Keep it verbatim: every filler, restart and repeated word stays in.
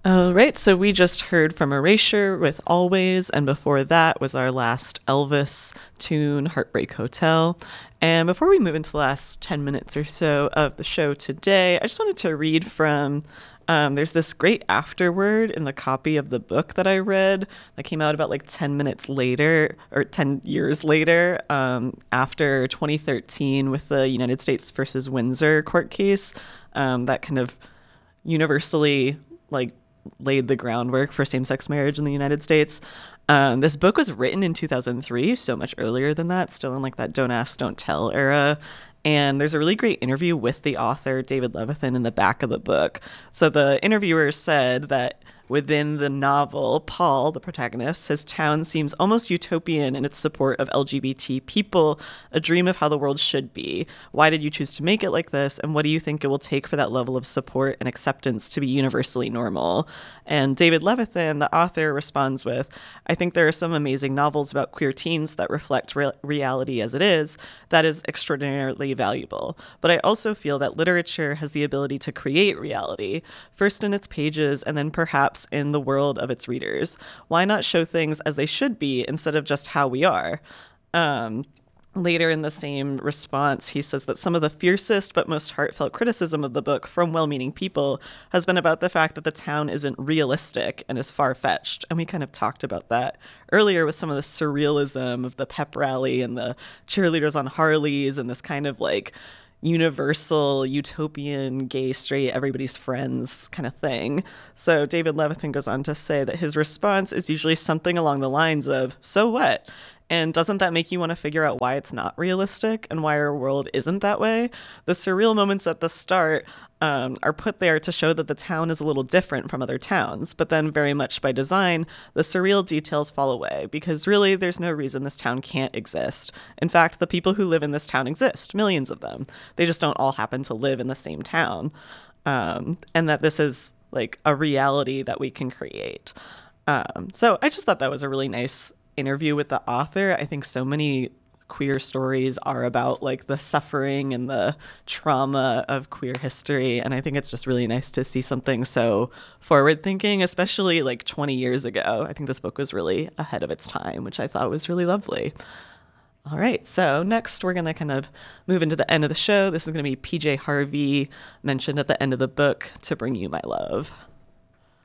All right, so we just heard from Erasure with Always, and before that was our last Elvis tune, Heartbreak Hotel. And before we move into the last ten minutes or so of the show today, I just wanted to read from um, there's this great afterword in the copy of the book that I read that came out about like ten minutes later, or ten years later, um, after twenty thirteen with the United States versus Windsor court case um, that kind of universally like laid the groundwork for same-sex marriage in the United States. Um, this book was written in two thousand three, so much earlier than that, still in like that don't ask, don't tell era. And there's a really great interview with the author, David Levithan, in the back of the book. So the interviewer said that within the novel, Paul, the protagonist, his town seems almost utopian in its support of L G B T people, a dream of how the world should be. Why did you choose to make it like this? And what do you think it will take for that level of support and acceptance to be universally normal? And David Levithan, the author, responds with, I think there are some amazing novels about queer teens that reflect re- reality as it is. That is extraordinarily valuable. But I also feel that literature has the ability to create reality, first in its pages and then perhaps in the world of its readers. Why not show things as they should be instead of just how we are? Um, Later in the same response, he says that some of the fiercest but most heartfelt criticism of the book from well-meaning people has been about the fact that the town isn't realistic and is far-fetched. And we kind of talked about that earlier with some of the surrealism of the pep rally and the cheerleaders on Harleys and this kind of like universal, utopian, gay, straight, everybody's friends kind of thing. So David Levithan goes on to say that his response is usually something along the lines of, so what? And doesn't that make you want to figure out why it's not realistic and why our world isn't that way? The surreal moments at the start um, are put there to show that the town is a little different from other towns. But then very much by design, the surreal details fall away because really there's no reason this town can't exist. In fact, the people who live in this town exist, millions of them. They just don't all happen to live in the same town. Um, and that this is like a reality that we can create. Um, so I just thought that was a really nice interview with the author. I think so many queer stories are about like the suffering and the trauma of queer history, and I think it's just really nice to see something so forward thinking, especially like twenty years ago. I think this book was really ahead of its time, which I thought was really lovely. All right, so next we're going to kind of move into the end of the show. This is going to be P J Harvey, mentioned at the end of the book, To Bring You My Love.